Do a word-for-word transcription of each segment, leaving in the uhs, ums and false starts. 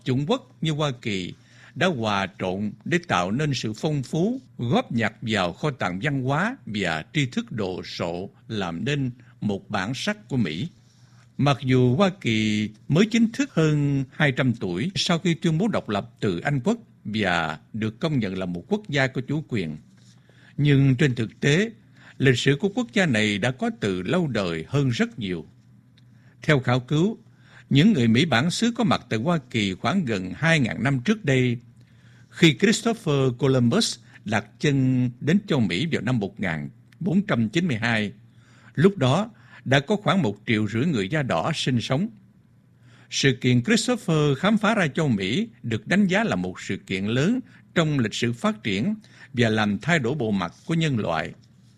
chủng quốc như Hoa Kỳ đã hòa trộn để tạo nên sự phong phú, góp nhặt vào kho tàng văn hóa và tri thức đồ sộ, làm nên một bản sắc của Mỹ. Mặc dù Hoa Kỳ mới chính thức hơn hai trăm tuổi sau khi tuyên bố độc lập từ Anh quốc và được công nhận là một quốc gia có chủ quyền, nhưng trên thực tế, lịch sử của quốc gia này đã có từ lâu đời hơn rất nhiều. Theo khảo cứu, những người Mỹ bản xứ có mặt tại Hoa Kỳ khoảng gần hai nghìn năm trước đây, khi Christopher Columbus đặt chân đến châu Mỹ vào năm một nghìn bốn trăm chín mươi hai. Lúc đó đã có khoảng một triệu rưỡi người da đỏ sinh sống. Sự kiện Christopher khám phá ra châu Mỹ được đánh giá là một sự kiện lớn trong lịch sử phát triển và làm thay đổi bộ mặt của nhân loại.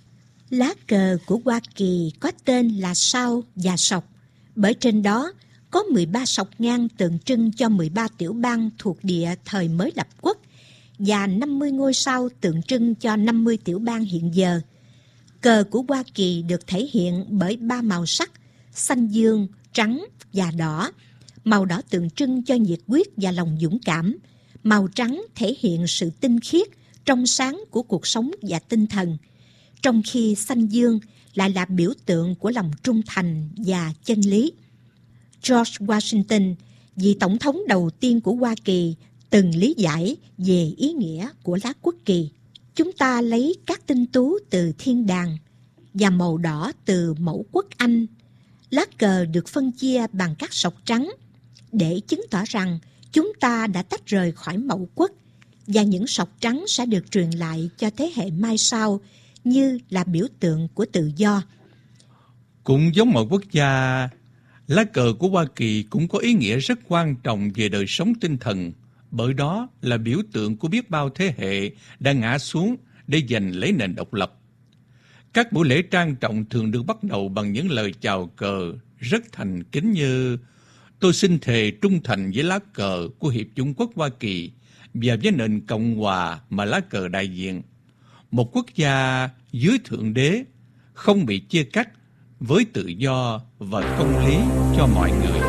Lá cờ của Hoa Kỳ có tên là sao và sọc, bởi trên đó có mười ba sọc ngang tượng trưng cho mười ba tiểu bang thuộc địa thời mới lập quốc và năm mươi ngôi sao tượng trưng cho năm mươi tiểu bang hiện giờ. Cờ của Hoa Kỳ được thể hiện bởi ba màu sắc, xanh dương, trắng và đỏ. Màu đỏ tượng trưng cho nhiệt huyết và lòng dũng cảm. Màu trắng thể hiện sự tinh khiết, trong sáng của cuộc sống và tinh thần. Trong khi xanh dương lại là biểu tượng của lòng trung thành và chân lý. George Washington, vị tổng thống đầu tiên của Hoa Kỳ, từng lý giải về ý nghĩa của lá quốc kỳ. Chúng ta lấy các tinh tú từ thiên đàng và màu đỏ từ mẫu quốc Anh. Lá cờ được phân chia bằng các sọc trắng để chứng tỏ rằng chúng ta đã tách rời khỏi mẫu quốc, và những sọc trắng sẽ được truyền lại cho thế hệ mai sau như là biểu tượng của tự do. Cũng giống mọi quốc gia, lá cờ của Hoa Kỳ cũng có ý nghĩa rất quan trọng về đời sống tinh thần, bởi đó là biểu tượng của biết bao thế hệ đã ngã xuống để giành lấy nền độc lập. Các buổi lễ trang trọng thường được bắt đầu bằng những lời chào cờ rất thành kính như: tôi xin thề trung thành với lá cờ của Hiệp chủng quốc Hoa Kỳ và với nền Cộng hòa mà lá cờ đại diện. Một quốc gia dưới Thượng Đế, không bị chia cắt, với tự do và công lý cho mọi người.